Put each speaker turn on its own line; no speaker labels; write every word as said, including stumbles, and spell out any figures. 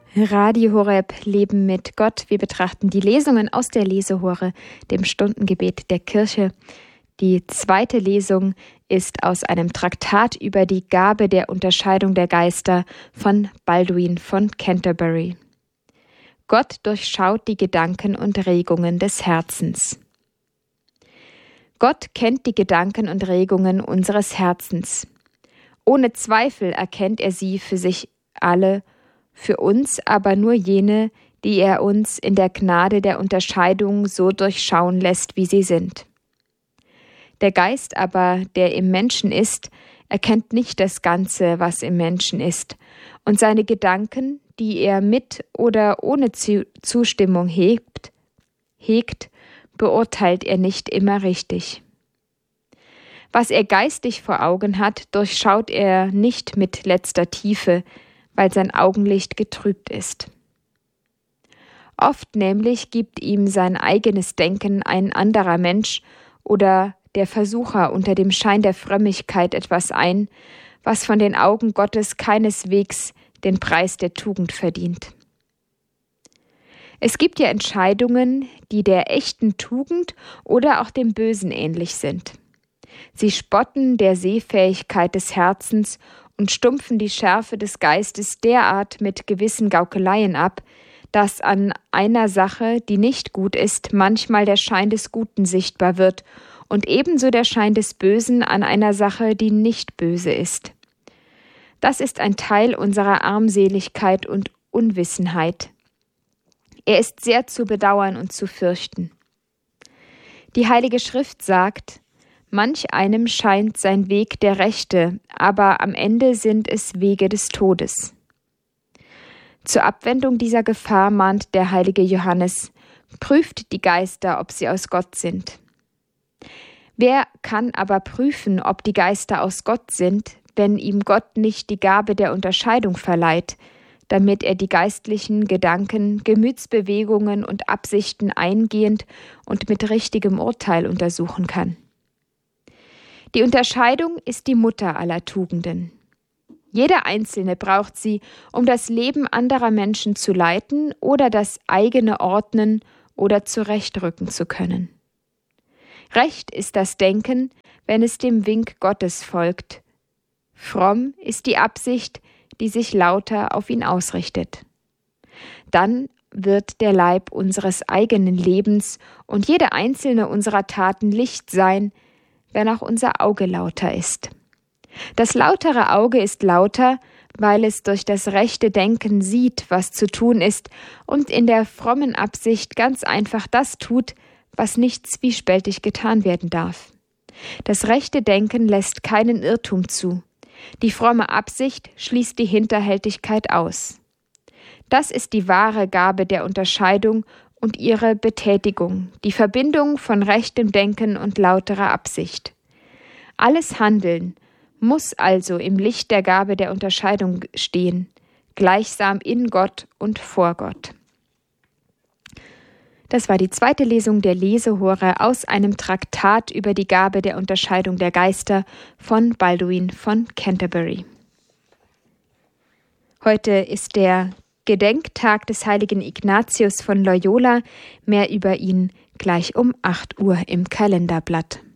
Radio Horeb, Leben mit Gott. Wir betrachten die Lesungen aus der Lesehore, dem Stundengebet der Kirche. Die zweite Lesung ist aus einem Traktat über die Gabe der Unterscheidung der Geister von Balduin von Canterbury. Gott durchschaut die Gedanken und Regungen des Herzens. Gott kennt die Gedanken und Regungen unseres Herzens. Ohne Zweifel erkennt er sie für sich alle, für uns aber nur jene, die er uns in der Gnade der Unterscheidung so durchschauen lässt, wie sie sind. Der Geist aber, der im Menschen ist, erkennt nicht das Ganze, was im Menschen ist, und seine Gedanken, die er mit oder ohne Zustimmung hegt, hegt, beurteilt er nicht immer richtig. Was er geistig vor Augen hat, durchschaut er nicht mit letzter Tiefe, weil sein Augenlicht getrübt ist. Oft nämlich gibt ihm sein eigenes Denken ein anderer Mensch oder der Versucher unter dem Schein der Frömmigkeit etwas ein, was von den Augen Gottes keineswegs den Preis der Tugend verdient. Es gibt ja Entscheidungen, die der echten Tugend oder auch dem Bösen ähnlich sind. Sie spotten der Sehfähigkeit des Herzens und stumpfen die Schärfe des Geistes derart mit gewissen Gaukeleien ab, dass an einer Sache, die nicht gut ist, manchmal der Schein des Guten sichtbar wird und ebenso der Schein des Bösen an einer Sache, die nicht böse ist. Das ist ein Teil unserer Armseligkeit und Unwissenheit. Er ist sehr zu bedauern und zu fürchten. Die Heilige Schrift sagt: Manch einem scheint sein Weg der Rechte, aber am Ende sind es Wege des Todes. Zur Abwendung dieser Gefahr mahnt der heilige Johannes: Prüft die Geister, ob sie aus Gott sind. Wer kann aber prüfen, ob die Geister aus Gott sind, wenn ihm Gott nicht die Gabe der Unterscheidung verleiht, damit er die geistlichen Gedanken, Gemütsbewegungen und Absichten eingehend und mit richtigem Urteil untersuchen kann? Die Unterscheidung ist die Mutter aller Tugenden. Jeder Einzelne braucht sie, um das Leben anderer Menschen zu leiten oder das eigene ordnen oder zurechtrücken zu können. Recht ist das Denken, wenn es dem Wink Gottes folgt. Fromm ist die Absicht, die sich lauter auf ihn ausrichtet. Dann wird der Leib unseres eigenen Lebens und jede einzelne unserer Taten Licht sein, wenn auch unser Auge lauter ist. Das lautere Auge ist lauter, weil es durch das rechte Denken sieht, was zu tun ist, und in der frommen Absicht ganz einfach das tut, was nicht zwiespältig getan werden darf. Das rechte Denken lässt keinen Irrtum zu. Die fromme Absicht schließt die Hinterhältigkeit aus. Das ist die wahre Gabe der Unterscheidung und ihre Betätigung, die Verbindung von rechtem Denken und lauterer Absicht. Alles Handeln muss also im Licht der Gabe der Unterscheidung stehen, gleichsam in Gott und vor Gott. Das war die zweite Lesung der Lesehore aus einem Traktat über die Gabe der Unterscheidung der Geister von Balduin von Canterbury. Heute ist der Gedenktag des heiligen Ignatius von Loyola, mehr über ihn gleich um acht Uhr im Kalenderblatt.